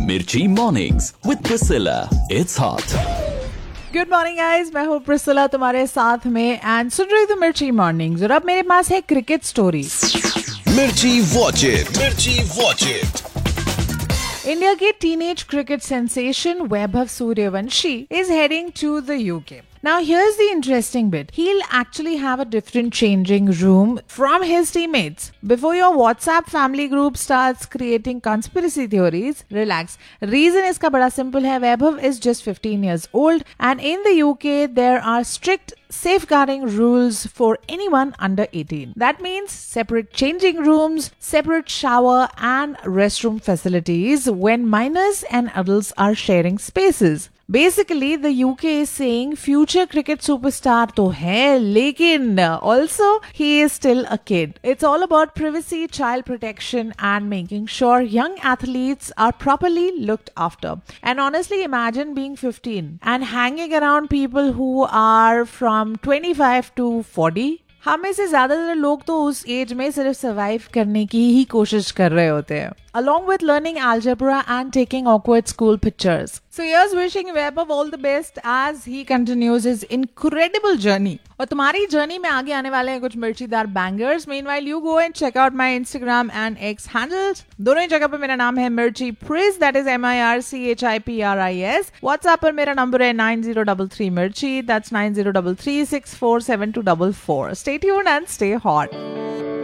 Mirchi Mornings with Priscilla. It's hot. Good morning guys, मैं हूँ Priscilla तुम्हारे साथ में एंड सुन रही थी मिर्ची मॉर्निंग्स। और अब मेरे पास है क्रिकेट स्टोरी। मिर्ची वॉच इट, मिर्ची वॉच इट। इंडिया के teenage cricket sensation Vaibhav Suryavanshi is heading to the UK. Now here's the interesting bit. He'll actually have a different changing room from his teammates. Before your WhatsApp family group starts creating conspiracy theories, relax. Reason इसका बड़ा simple है. Vaibhav is just 15 years old and in the UK there are strict safeguarding rules for anyone under 18. That means separate changing rooms, separate shower and restroom facilities when minors and adults are sharing spaces. Basically, the UK is saying future cricket superstar तो है, लेकिन also he is still a kid. It's all about privacy, child protection and making sure young athletes are properly looked after. And honestly, imagine being 15 and hanging around people who are from 25 to 40. हम में से ज्यादातर लोग तो उस as में सिर्फ survive करने की ही कोशिश कर रहे होते हैं, along with learning algebra and taking awkward school pictures. So here's wishing Vaibhav all the best as he continues his incredible journey. और तुम्हारी जर्नी में आगे आने वाले हैं कुछ मिर्चीदार bangers. Meanwhile, you go and check out my Instagram and X handles. दोनों ही जगह पे मेरा नाम है मिर्ची प्रिस, that is MIRCHIPRIS. WhatsApp पर मेरा नंबर है 9033 मिर्ची, that's 9033647244. Stay tuned and stay hot.